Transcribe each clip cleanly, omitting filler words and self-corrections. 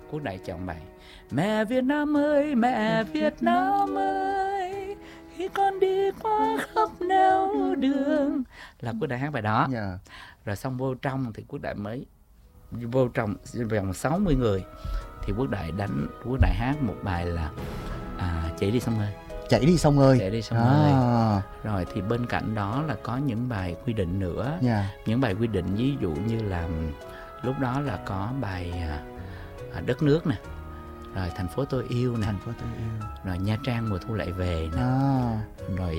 Quốc Đại chọn bài Mẹ Việt Nam ơi, mẹ Việt Nam ơi, khi con đi qua khắp nẻo đường, là Quốc Đại hát bài đó. Rồi xong vô trong thì Quốc Đại mới vô trong vòng 60 người thì Quốc Đại hát một bài là Chạy đi sông ơi. Chạy đi sông ơi. Chạy đi sông ơi. Rồi thì bên cạnh đó là có những bài quy định nữa. Những bài quy định ví dụ như là lúc đó là có bài Đất nước nè, rồi Thành phố tôi yêu nè, rồi Nha Trang mùa thu lại về nè, rồi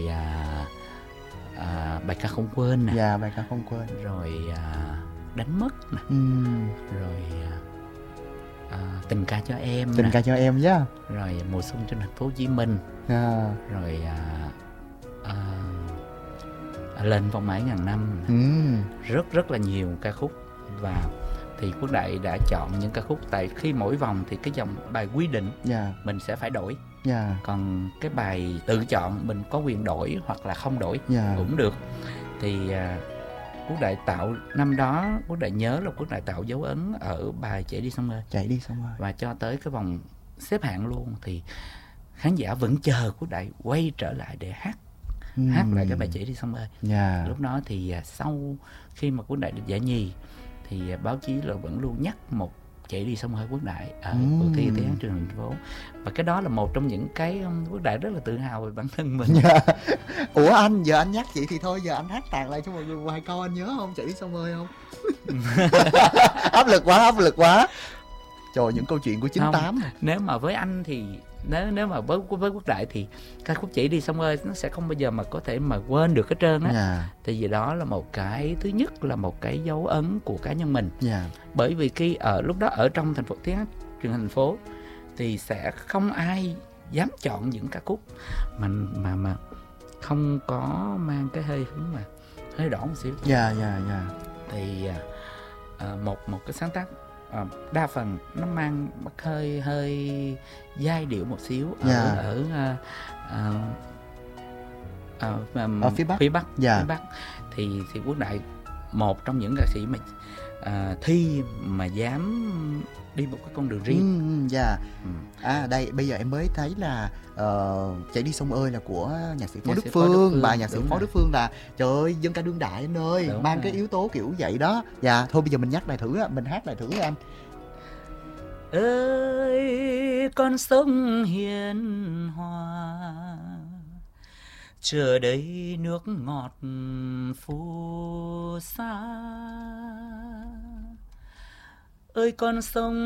bài ca không quên nè, bài ca không quên, rồi đánh mất nè, rồi tình ca cho em, ca cho em nhá, rồi mùa xuân trên thành phố Hồ Chí Minh, rồi lên vòng mãi ngàn năm, rất là nhiều ca khúc. Và thì Quốc Đại đã chọn những ca khúc, tại khi mỗi vòng thì cái dòng bài quy định mình sẽ phải đổi, còn cái bài tự chọn mình có quyền đổi hoặc là không đổi cũng được. Thì Quốc Đại tạo năm đó, Quốc Đại nhớ là Quốc Đại tạo dấu ấn ở bài Chạy đi sông ơi. Chạy đi sông ơi. Và cho tới cái vòng xếp hạng luôn thì khán giả vẫn chờ Quốc Đại quay trở lại để hát lại cái bài Chạy đi sông ơi. Lúc đó thì sau khi mà Quốc Đại được giải nhì thì báo chí là vẫn luôn nhắc một Chạy đi sông ơi Quốc Đại ở cuộc thi tiếng hát truyền hình thành phố. Và cái đó là một trong những cái Quốc Đại rất là tự hào về bản thân mình. Ủa anh, giờ anh nhắc vậy thì thôi, giờ anh hát tàn lại cho mọi người vài câu, anh nhớ không? Chạy đi sông ơi không? Áp lực quá. Trời, những câu chuyện của 98. Nếu mà với anh thì nếu mà với Quốc Đại thì ca khúc Chạy đi sông ơi nó sẽ không bao giờ mà có thể mà quên được hết trơn á. Tại vì đó là một cái, thứ nhất là một cái dấu ấn của cá nhân mình. Bởi vì khi ở lúc đó ở trong thành phố tiếng hát truyền hình thành phố thì sẽ không ai dám chọn những ca khúc mà không có mang cái hơi hướng mà hơi đỏ một xíu. Thì một cái sáng tác đa phần nó mang hơi giai điệu một xíu ở phía Bắc. Thì Quốc Đại một trong những ca sĩ mà thi mà dám đi một cái con đường riêng. Đây bây giờ em mới thấy là Chạy đi sông ơi là của nhạc sĩ Phó Đức Phương. Bài nhạc sĩ Phó Đức Phương là trời ơi, dân ca đương đại anh ơi. Đúng mang rồi. Cái yếu tố kiểu vậy đó. Thôi bây giờ mình nhắc lại thử, mình hát lại thử anh. Ơi con sông hiền hòa, chờ đây nước ngọt phù sa. Ơi con sông